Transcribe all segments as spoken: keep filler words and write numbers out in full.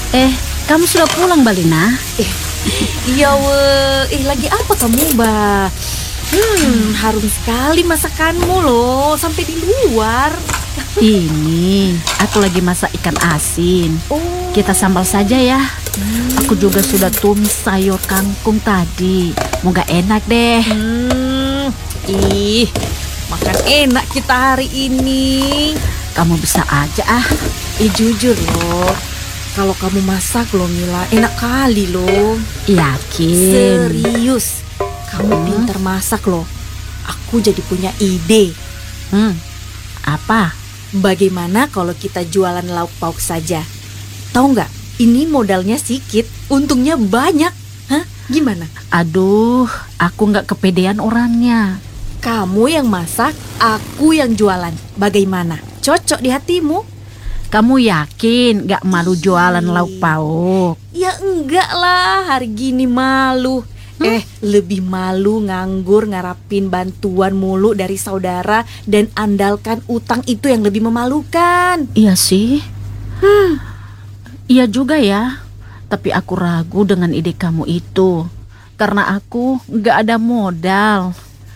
Eh, kamu sudah pulang, Balina? Eh, iya weh. Eh, lagi apa kamu, Mbak? Hmm, harum sekali masakanmu loh, sampai di luar. Ini, aku lagi masak ikan asin. Oh. Kita sambal saja ya. Hmm. Aku juga sudah tumis sayur kangkung tadi. Moga enak deh. Hmm, ih, makan enak kita hari ini. Kamu bisa aja ah. Eh, jujur loh, kalau kamu masak loh Mila, enak kali loh. Yakin? Serius, kamu hmm. pintar masak loh. Aku jadi punya ide. Hmm, apa? Bagaimana kalau kita jualan lauk pauk saja? Tahu nggak? Ini modalnya sedikit, untungnya banyak. Hah? Gimana? Aduh, aku nggak kepedean orangnya. Kamu yang masak, aku yang jualan. Bagaimana? Cocok di hatimu? Kamu yakin nggak malu jualan lauk pauk? Ya enggak lah, hari gini malu. Hmm? Eh, lebih malu nganggur ngarapin bantuan mulu dari saudara dan andalkan utang itu yang lebih memalukan. Iya sih. Hmm. Iya juga ya. Tapi aku ragu dengan ide kamu itu. Karena aku nggak ada modal.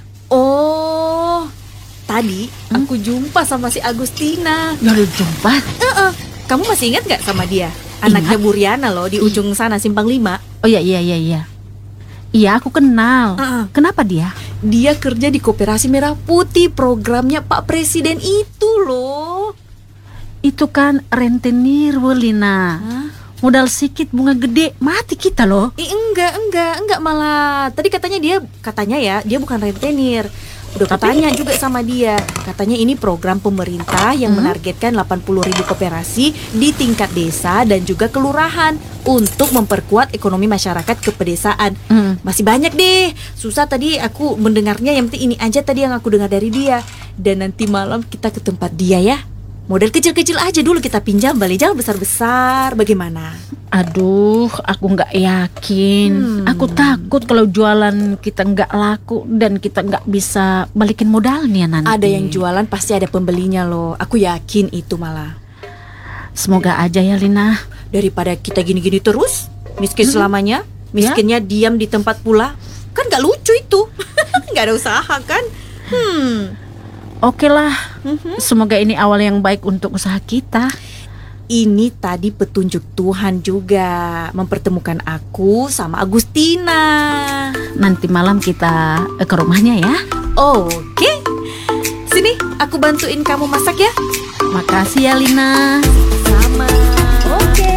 Oh, tadi hmm? aku jumpa sama si Agustina. Lalu jumpa? Uh-uh. Kamu masih ingat nggak sama dia? Anaknya Bu Riana loh, di ujung sana Simpang lima. Oh iya iya iya iya. Iya aku kenal. Uh-uh. Kenapa dia? Dia kerja di Koperasi Merah Putih, programnya Pak Presiden itu loh. Itu kan rentenir Welina. Huh? Modal sedikit bunga gede, mati kita loh. Eh, enggak, enggak, enggak malah. Tadi katanya dia, katanya ya, dia bukan rentenir. Udah kutanya juga sama dia. Katanya ini program pemerintah yang hmm? menargetkan delapan puluh ribu koperasi di tingkat desa dan juga kelurahan untuk memperkuat ekonomi masyarakat kepedesaan. Hmm. Masih banyak deh. Susah tadi aku mendengarnya, yang penting ini aja tadi yang aku dengar dari dia. Dan nanti malam kita ke tempat dia ya. Model kecil-kecil aja dulu kita pinjam, Bali, jangan besar-besar. Bagaimana? Aduh, aku nggak yakin. Hmm. Aku takut kalau jualan kita nggak laku dan kita nggak bisa balikin modalnya nanti. Ada yang jualan pasti ada pembelinya loh. Aku yakin itu malah. Semoga aja ya Lina. Daripada kita gini-gini terus, miskin hmm. selamanya, miskinnya ya? Diam di tempat pula. Kan nggak lucu itu. Nggak ada usaha kan? Hmm. Oke lah, mm-hmm. Semoga ini awal yang baik untuk usaha kita. Ini tadi petunjuk Tuhan juga, mempertemukan aku sama Agustina. Nanti malam kita ke rumahnya ya. Oke, sini aku bantuin kamu masak ya. Makasih ya Lina. Sama. Oke.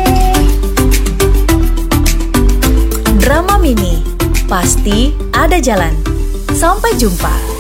Drama Mini, pasti ada jalan. Sampai jumpa.